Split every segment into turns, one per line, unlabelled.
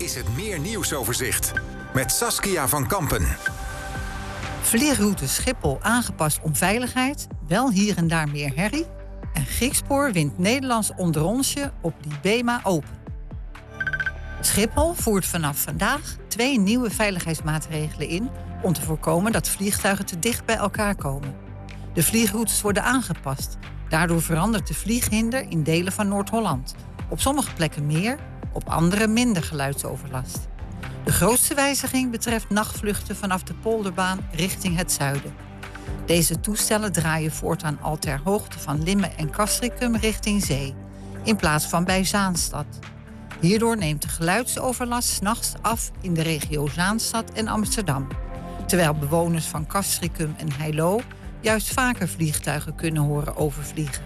is het Meer Nieuwsoverzicht met Saskia van Kampen.
Vliegroute Schiphol aangepast om veiligheid, wel hier en daar meer herrie. En Griekspoor wint Nederlands onderonsje op Libema Open. Schiphol voert vanaf vandaag 2 nieuwe veiligheidsmaatregelen in om te voorkomen dat vliegtuigen te dicht bij elkaar komen. De vliegroutes worden aangepast. Daardoor verandert de vlieghinder in delen van Noord-Holland. Op sommige plekken meer, op andere minder geluidsoverlast. De grootste wijziging betreft nachtvluchten vanaf de Polderbaan richting het zuiden. Deze toestellen draaien voortaan al ter hoogte van Limmen en Castricum richting zee, in plaats van bij Zaanstad. Hierdoor neemt de geluidsoverlast 's nachts af in de regio Zaanstad en Amsterdam, terwijl bewoners van Castricum en Heilo juist vaker vliegtuigen kunnen horen overvliegen.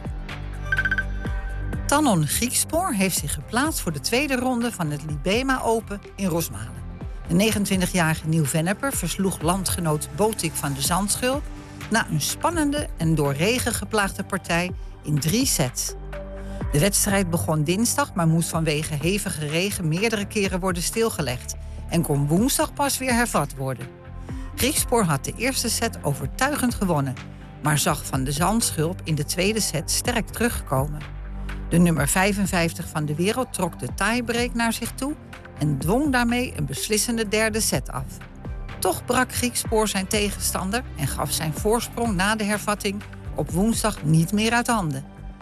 Tanon Griekspoor heeft zich geplaatst voor de tweede ronde van het Libema Open in Rosmalen. De 29-jarige Nieuw-Vennepper versloeg landgenoot Botik van de Zandschulp na een spannende en door regen geplaagde partij in 3 sets. De wedstrijd begon dinsdag, maar moest vanwege hevige regen meerdere keren worden stilgelegd en kon woensdag pas weer hervat worden. Griekspoor had de eerste set overtuigend gewonnen, maar zag Van de Zandschulp in de tweede set sterk terugkomen. De nummer 55 van de wereld trok de tiebreak naar zich toe en dwong daarmee een beslissende derde set af. Toch brak Griekspoor zijn tegenstander en gaf zijn voorsprong na de hervatting op woensdag niet meer uit handen.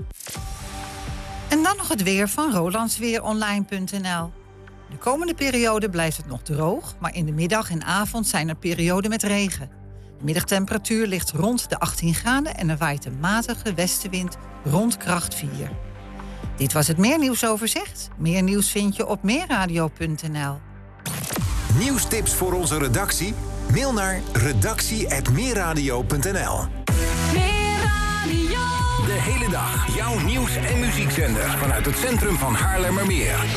En dan nog het weer van rolandsweeronline.nl. De komende periode blijft het nog droog, maar in de middag en avond zijn er perioden met regen. De middagtemperatuur ligt rond de 18 graden en er waait een matige westenwind rond kracht 4. Dit was het Meer Nieuwsoverzicht. Meer nieuws vind je op meerradio.nl.
Nieuwstips voor onze redactie? Mail naar redactie@meerradio.nl.
Meerradio.
De hele dag jouw nieuws- en muziekzender vanuit het centrum van Haarlemmermeer.